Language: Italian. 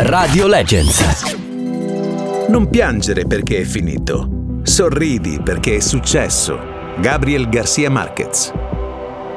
Radio Legends. Non piangere perché è finito. Sorridi perché è successo. Gabriel García Márquez.